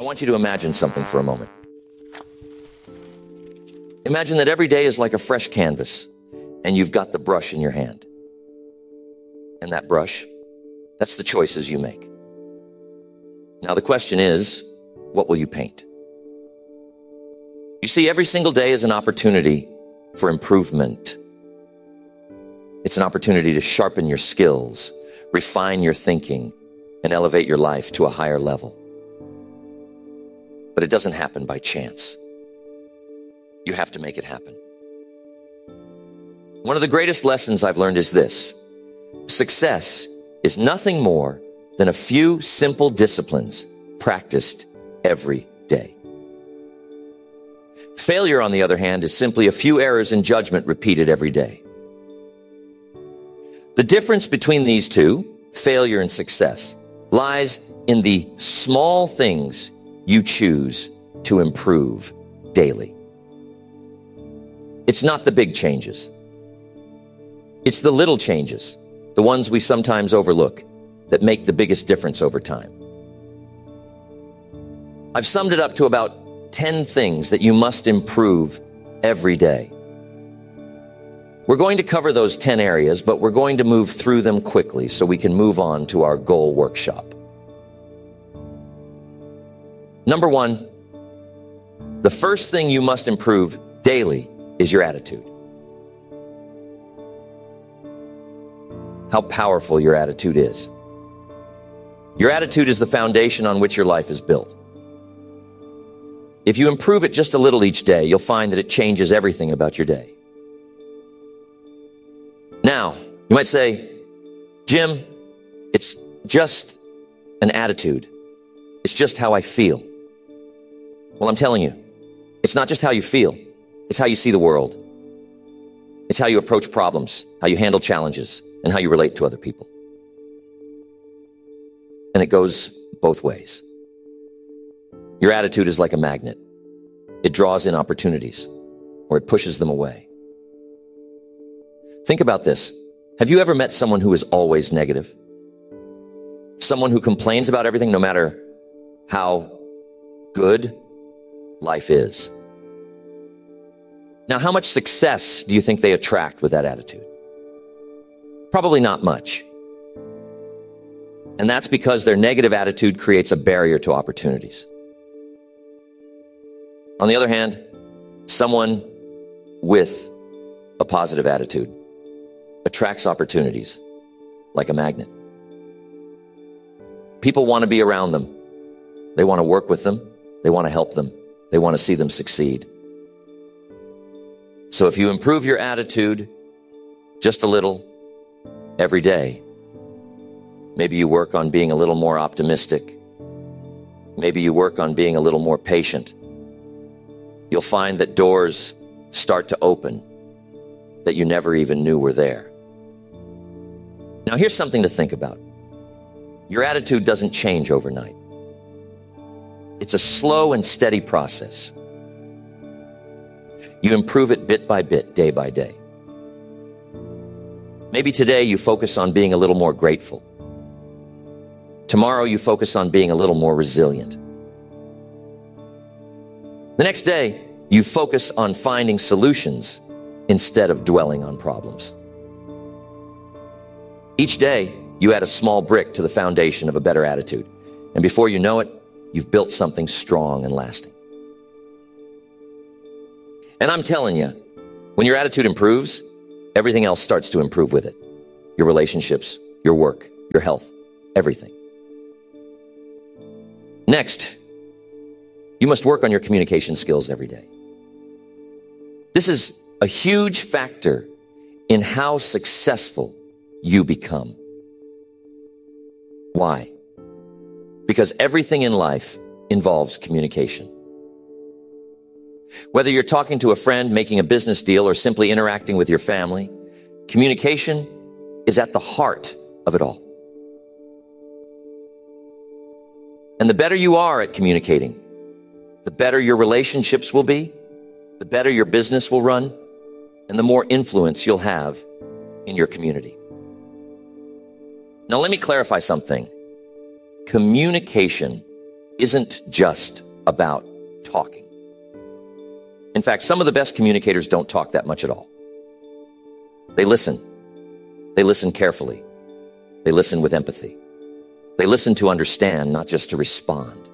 want you to imagine something for a moment. Imagine that every day is like a fresh canvas, and you've got the brush in your hand. And that brush, that's the choices you make. Now the question is, what will you paint? You see, every single day is an opportunity for improvement. It's an opportunity to sharpen your skills, refine your thinking, and elevate your life to a higher level. But it doesn't happen by chance. You have to make it happen. One of the greatest lessons I've learned is this: success is nothing more than a few simple disciplines practiced every day. Failure, on the other hand, is simply a few errors in judgment repeated every day. The difference between these two, failure and success, lies in the small things you choose to improve daily. It's not the big changes. It's the little changes, the ones we sometimes overlook, that make the biggest difference over time. I've summed it up to about 10 things that you must improve every day. We're going to cover those 10 areas, but we're going to move through them quickly so we can move on to our goal workshop. Number one, the first thing you must improve daily is your attitude. How powerful your attitude is. Your attitude is the foundation on which your life is built. If you improve it just a little each day, you'll find that it changes everything about your day. Now, you might say, Jim, it's just an attitude. It's just how I feel. Well, I'm telling you, it's not just how you feel. It's how you see the world. It's how you approach problems, how you handle challenges, and how you relate to other people. And it goes both ways. Your attitude is like a magnet. It draws in opportunities, or it pushes them away. Think about this. Have you ever met someone who is always negative? Someone who complains about everything, no matter how good life is. Now, how much success do you think they attract with that attitude? Probably not much. And that's because their negative attitude creates a barrier to opportunities. On the other hand, someone with a positive attitude attracts opportunities like a magnet. People want to be around them. They want to work with them. They want to help them. They want to see them succeed. So if you improve your attitude just a little every day, maybe you work on being a little more optimistic. Maybe you work on being a little more patient. You'll find that doors start to open that you never even knew were there. Now, here's something to think about. Your attitude doesn't change overnight. It's a slow and steady process. You improve it bit by bit, day by day. Maybe today you focus on being a little more grateful. Tomorrow you focus on being a little more resilient. The next day, you focus on finding solutions instead of dwelling on problems. Each day, you add a small brick to the foundation of a better attitude. And before you know it, you've built something strong and lasting. And I'm telling you, when your attitude improves, everything else starts to improve with it. Your relationships, your work, your health, everything. Next, you must work on your communication skills every day. This is a huge factor in how successful you become. Why? Because everything in life involves communication. Whether you're talking to a friend, making a business deal, or simply interacting with your family, communication is at the heart of it all. And the better you are at communicating, the better your relationships will be, the better your business will run, and the more influence you'll have in your community. Now, let me clarify something. Communication isn't just about talking. In fact, some of the best communicators don't talk that much at all. They listen. They listen carefully. They listen with empathy. They listen to understand, not just to respond.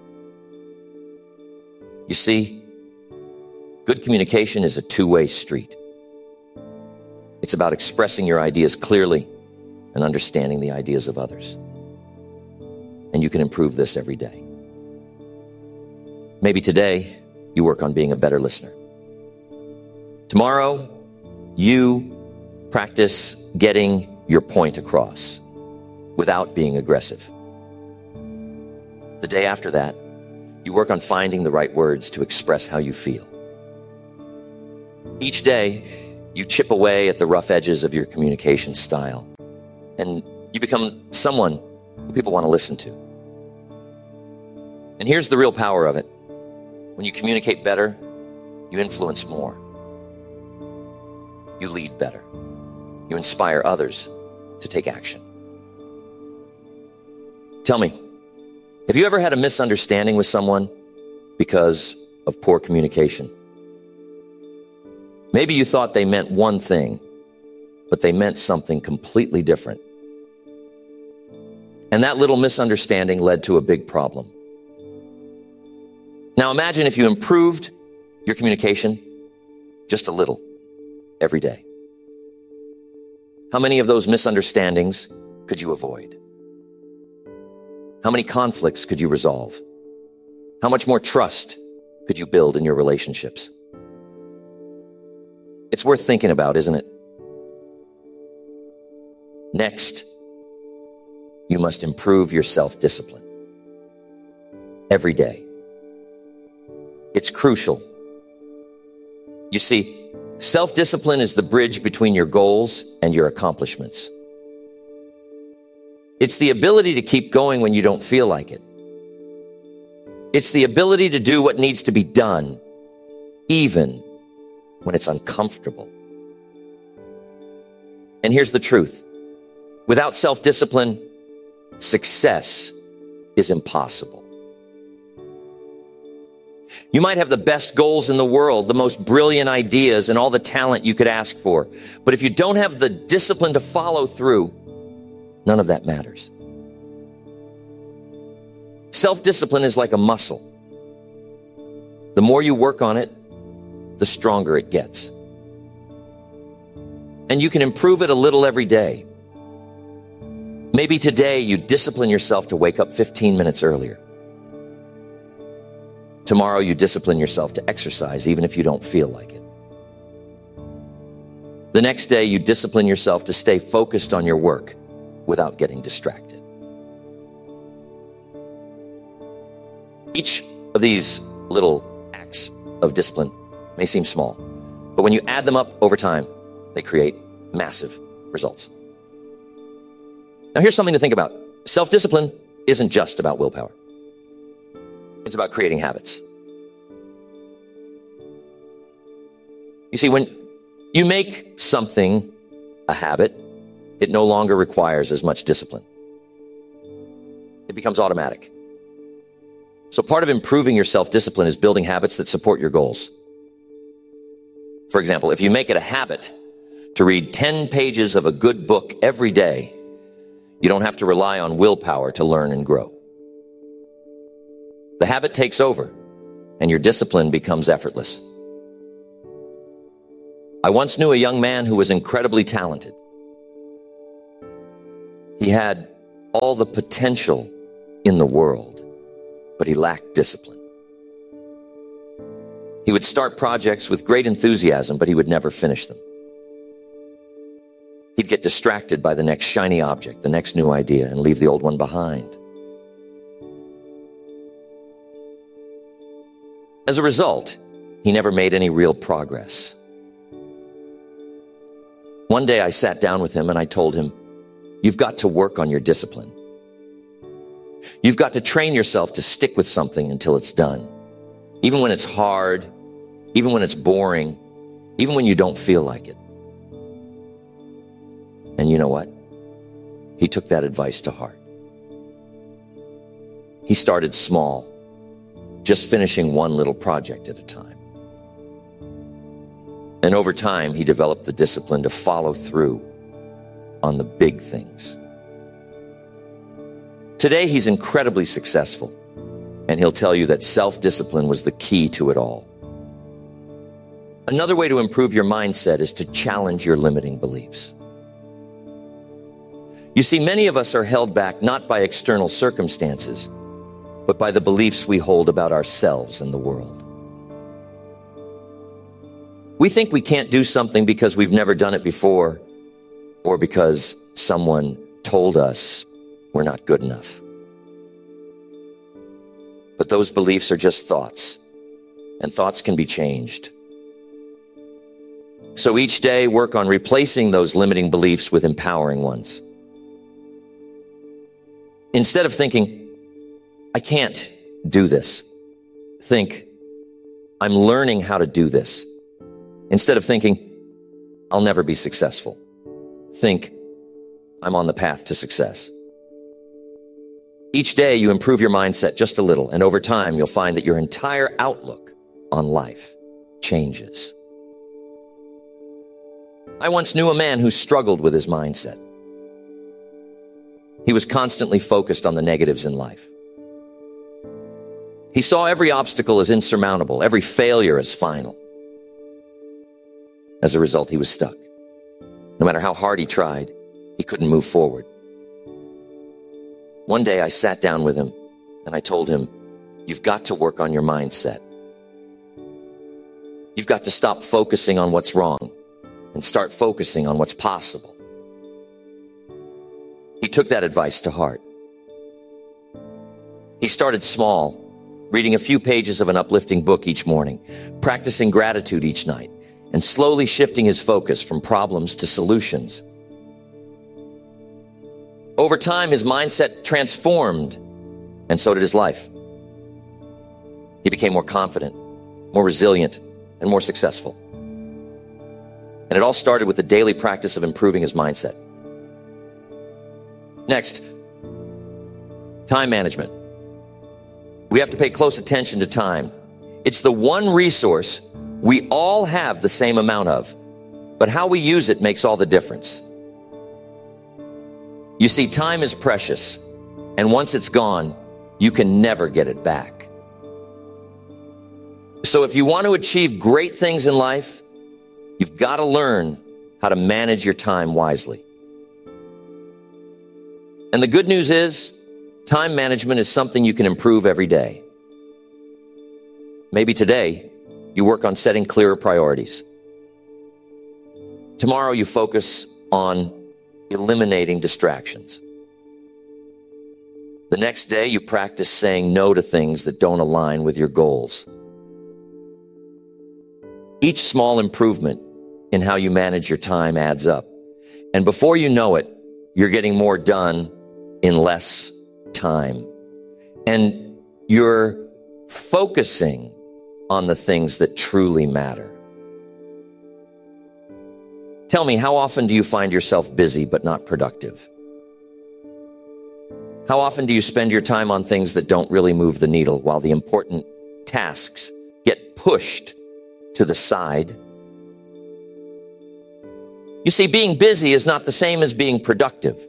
You see, good communication is a two-way street. It's about expressing your ideas clearly and understanding the ideas of others. And you can improve this every day. Maybe today you work on being a better listener. Tomorrow, you practice getting your point across without being aggressive. The day after that, you work on finding the right words to express how you feel. Each day, you chip away at the rough edges of your communication style, and you become someone who people want to listen to. And here's the real power of it. When you communicate better, you influence more. You lead better. You inspire others to take action. Tell me, have you ever had a misunderstanding with someone because of poor communication? Maybe you thought they meant one thing, but they meant something completely different. And that little misunderstanding led to a big problem. Now imagine if you improved your communication just a little every day. How many of those misunderstandings could you avoid? How many conflicts could you resolve? How much more trust could you build in your relationships? It's worth thinking about, isn't it? Next, you must improve your self-discipline every day. It's crucial. You see, self-discipline is the bridge between your goals and your accomplishments. It's the ability to keep going when you don't feel like it. It's the ability to do what needs to be done, even when it's uncomfortable. And here's the truth. Without self-discipline, success is impossible. You might have the best goals in the world, the most brilliant ideas, and all the talent you could ask for. But if you don't have the discipline to follow through, none of that matters. Self-discipline is like a muscle. The more you work on it, the stronger it gets. And you can improve it a little every day. Maybe today you discipline yourself to wake up 15 minutes earlier. Tomorrow you discipline yourself to exercise even if you don't feel like it. The next day you discipline yourself to stay focused on your work without getting distracted. Each of these little acts of discipline may seem small, but when you add them up over time, they create massive results. Now here's something to think about. Self-discipline isn't just about willpower. It's about creating habits. You see, when you make something a habit, it no longer requires as much discipline. It becomes automatic. So part of improving your self-discipline is building habits that support your goals. For example, if you make it a habit to read 10 pages of a good book every day, you don't have to rely on willpower to learn and grow. The habit takes over, and your discipline becomes effortless. I once knew a young man who was incredibly talented. He had all the potential in the world, but he lacked discipline. He would start projects with great enthusiasm, but he would never finish them. He'd get distracted by the next shiny object, the next new idea, and leave the old one behind. As a result, he never made any real progress. One day I sat down with him and I told him, "You've got to work on your discipline. You've got to train yourself to stick with something until it's done. Even when it's hard, even when it's boring, even when you don't feel like it." And you know what? He took that advice to heart. He started small just finishing one little project at a time. And over time, he developed the discipline to follow through on the big things. Today, he's incredibly successful, and he'll tell you that self-discipline was the key to it all. Another way to improve your mindset is to challenge your limiting beliefs. You see, many of us are held back not by external circumstances, but by the beliefs we hold about ourselves and the world. We think we can't do something because we've never done it before, or because someone told us we're not good enough. But those beliefs are just thoughts, and thoughts can be changed. So each day, work on replacing those limiting beliefs with empowering ones. Instead of thinking, I can't do this, think, I'm learning how to do this. Instead of thinking, I'll never be successful, think, I'm on the path to success. Each day you improve your mindset just a little, and over time you'll find that your entire outlook on life changes. I once knew a man who struggled with his mindset. He was constantly focused on the negatives in life. He saw every obstacle as insurmountable, every failure as final. As a result, he was stuck. No matter how hard he tried, he couldn't move forward. One day I sat down with him and I told him, you've got to work on your mindset. You've got to stop focusing on what's wrong and start focusing on what's possible. He took that advice to heart. He started small, reading a few pages of an uplifting book each morning, practicing gratitude each night, and slowly shifting his focus from problems to solutions. Over time, his mindset transformed, and so did his life. He became more confident, more resilient, and more successful. And it all started with the daily practice of improving his mindset. Next, time management. We have to pay close attention to time. It's the one resource we all have the same amount of, but how we use it makes all the difference. You see, time is precious, and once it's gone, you can never get it back. So if you want to achieve great things in life, you've got to learn how to manage your time wisely. And the good news is, time management is something you can improve every day. Maybe today, you work on setting clearer priorities. Tomorrow, you focus on eliminating distractions. The next day, you practice saying no to things that don't align with your goals. Each small improvement in how you manage your time adds up. And before you know it, you're getting more done in less time. And you're focusing on the things that truly matter. Tell me, how often do you find yourself busy but not productive? How often do you spend your time on things that don't really move the needle while the important tasks get pushed to the side? You see, being busy is not the same as being productive.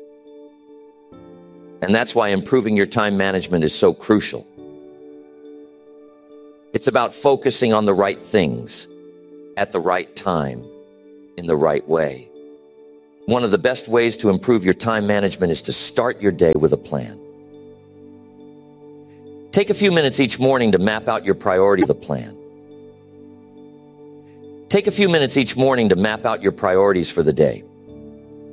And that's why improving your time management is so crucial. It's about focusing on the right things at the right time in the right way. One of the best ways to improve your time management is to start your day with a plan. Take a few minutes each morning to map out your priority of the plan. Take a few minutes each morning to map out your priorities for the day.